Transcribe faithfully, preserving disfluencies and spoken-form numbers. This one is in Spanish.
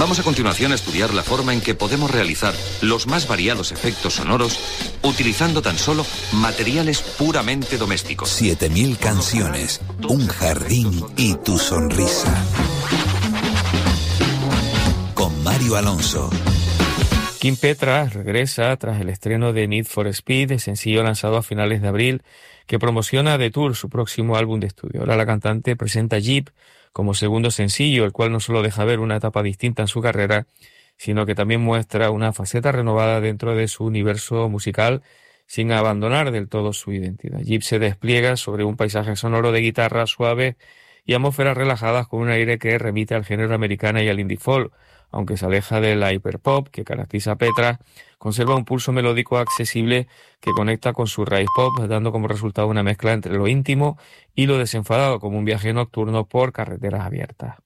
Vamos a continuación a estudiar la forma en que podemos realizar los más variados efectos sonoros utilizando tan solo materiales puramente domésticos. Siete mil canciones, un jardín y tu sonrisa. Con Mario Alonso. Kim Petras regresa tras el estreno de Need for Speed, sencillo lanzado a finales de abril, que promociona The Tour, su próximo álbum de estudio. Ahora la cantante presenta Jeep como segundo sencillo, el cual no solo deja ver una etapa distinta en su carrera, sino que también muestra una faceta renovada dentro de su universo musical, sin abandonar del todo su identidad. Jeep se despliega sobre un paisaje sonoro de guitarra suave y atmósferas relajadas con un aire que remite al género americano y al indie folk. Aunque se aleja de la hyperpop que caracteriza a Petras, conserva un pulso melódico accesible que conecta con su raíz pop, dando como resultado una mezcla entre lo íntimo y lo desenfadado, como un viaje nocturno por carreteras abiertas.